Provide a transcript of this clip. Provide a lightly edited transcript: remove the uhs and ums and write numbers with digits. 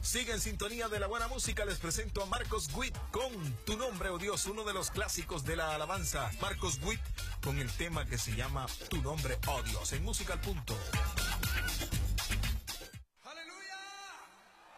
Sigue en sintonía de la buena música. Les presento a Marcos Witt con Tu Nombre, oh Dios, uno de los clásicos de la alabanza. Marcos Witt con el tema que se llama Tu Nombre, oh Dios, en Música al Punto.